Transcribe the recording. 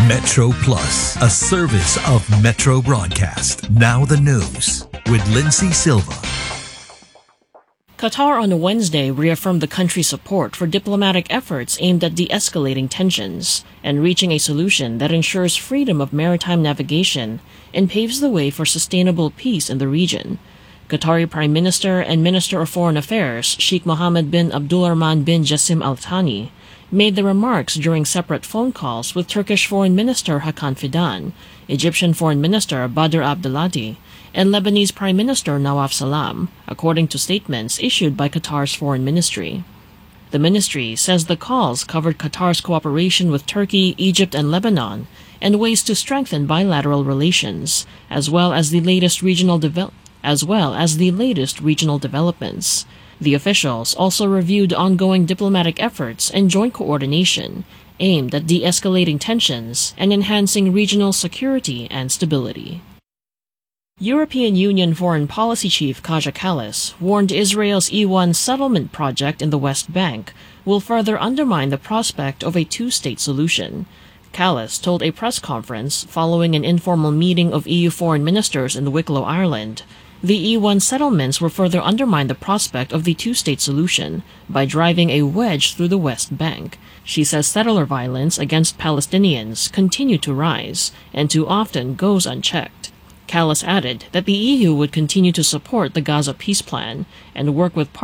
Metro Plus, a service of Metro Broadcast. Now the news with Lindsay Silva. Qatar on Wednesday reaffirmed the country's support for diplomatic efforts aimed at de-escalating tensions and reaching a solution that ensures freedom of maritime navigation and paves the way for sustainable peace in the region. Qatari Prime Minister and Minister of Foreign Affairs Sheikh Mohammed bin Abdulrahman bin Jassim Al Thani made the remarks during separate phone calls with Turkish Foreign Minister Hakan Fidan, Egyptian Foreign Minister Badr Abdelati, and Lebanese Prime Minister Nawaf Salam, according to statements issued by Qatar's Foreign Ministry. The ministry says the calls covered Qatar's cooperation with Turkey, Egypt, and Lebanon, and ways to strengthen bilateral relations, as well as the latest regional developments. The officials also reviewed ongoing diplomatic efforts and joint coordination aimed at de-escalating tensions and enhancing regional security and stability. European Union Foreign Policy Chief Kaja Kallas warned Israel's E1 settlement project in the West Bank will further undermine the prospect of a two-state solution. Kallas told a press conference following an informal meeting of EU foreign ministers in Wicklow, Ireland, the E1 settlements will further undermine the prospect of the two-state solution by driving a wedge through the West Bank. She says settler violence against Palestinians continue to rise and too often goes unchecked. Kallas added that the EU would continue to support the Gaza peace plan and work with